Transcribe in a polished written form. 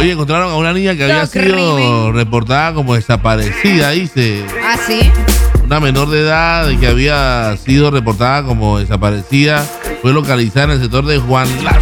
Oye, encontraron a una niña que había sido reportada como desaparecida, dice. ¿Ah, sí? Una menor de edad que había sido reportada como desaparecida fue localizada en el sector de Juan Lazo.